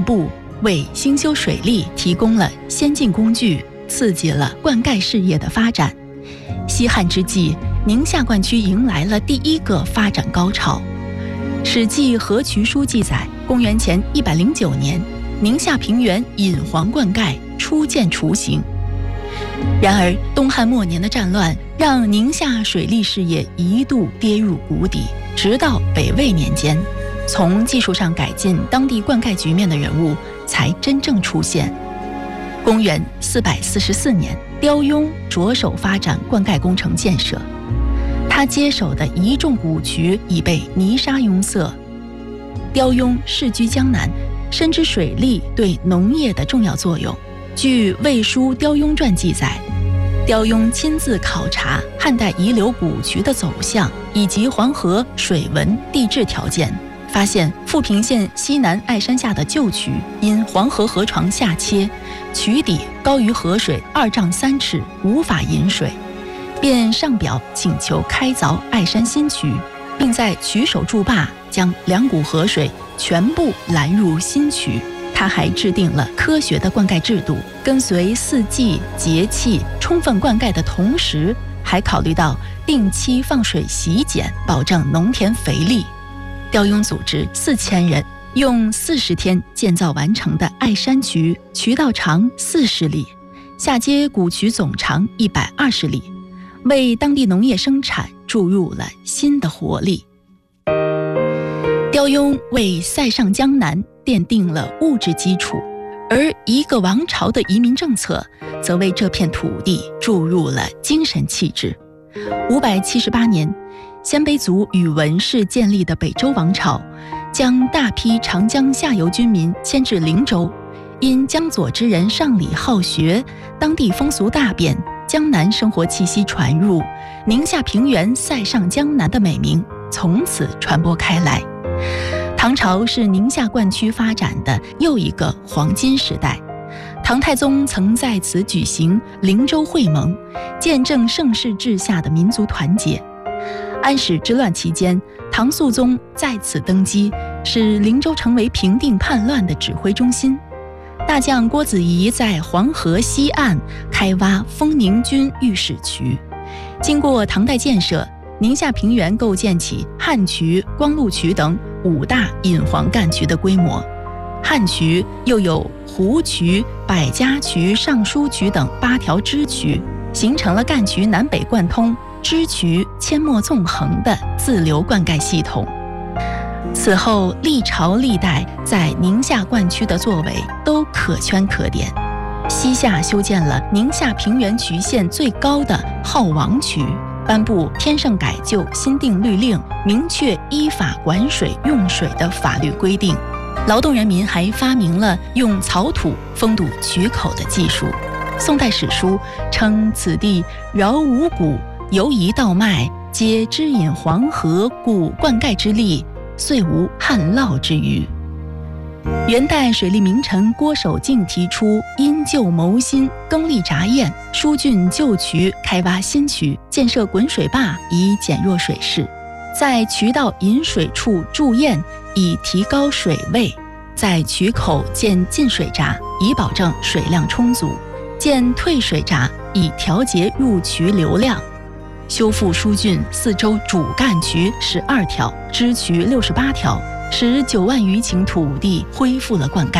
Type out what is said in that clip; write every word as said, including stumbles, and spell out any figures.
部为兴修水利提供了先进工具，刺激了灌溉事业的发展。西汉之际，宁夏灌区迎来了第一个发展高潮。《史记·河渠书》记载，公元前一百零九年，宁夏平原引黄灌溉初见雏形。然而，东汉末年的战乱让宁夏水利事业一度跌入谷底，直到北魏年间，从技术上改进当地灌溉局面的人物才真正出现。公元四百四十四年，刁雍着手发展灌溉工程建设，他接手的一众古渠已被泥沙拥塞。刁雍世居江南，深知水利对农业的重要作用。据《魏书·刁雍传》记载，刁雍亲自考察汉代遗留古渠的走向以及黄河水文地质条件，发现富平县西南爱山下的旧渠因黄河河床下切，渠底高于河水二丈三尺，无法引水，便上表请求开凿爱山新渠，并在渠首筑坝，将两股河水全部拦入新渠。他还制定了科学的灌溉制度，跟随四季节气充分灌溉的同时，还考虑到定期放水洗碱，保证农田肥力。刁雍组织四千人，用四十天建造完成的爱山渠，渠道长四十里，下接古渠总长一百二十里，为当地农业生产注入了新的活力。刁雍为塞上江南奠定了物质基础，而一个王朝的移民政策则为这片土地注入了精神气质。五百七十八年，鲜卑族宇文氏建立的北周王朝，将大批长江下游军民迁至灵州。因江左之人上礼好学，当地风俗大变，江南生活气息传入，宁夏平原塞上江南的美名从此传播开来。唐朝是宁夏灌区发展的又一个黄金时代，唐太宗曾在此举行灵州会盟，见证盛世治下的民族团结。安史之乱期间，唐肃宗在此登基，使灵州成为平定叛乱的指挥中心。大将郭子仪在黄河西岸开挖丰宁军御史渠。经过唐代建设，宁夏平原构建起汉渠、光禄渠等五大引黄干渠的规模。汉渠又有湖渠、百家渠、尚书渠等八条支渠，形成了干渠南北贯通、支渠阡陌纵横的自流灌溉系统。此后历朝历代在宁夏灌区的作为都可圈可点。西夏修建了宁夏平原渠线最高的浩王渠，颁布天圣改旧新定律令，明确依法管水用水的法律规定。劳动人民还发明了用草土封堵渠口的技术。宋代史书称此地饶五谷，由夷道脉，皆支引黄河，故灌溉之力遂无旱涝之虞。元代水利名臣郭守敬提出因旧谋新，更立闸堰，疏浚旧渠，开挖新渠，建设滚水坝，以减弱水势。在渠道引水处筑堰，以提高水位；在渠口建进水闸，以保证水量充足；建退水闸，以调节入渠流量。修复疏浚四周主干渠十二条，支渠六十八条，使九万余顷土地恢复了灌溉。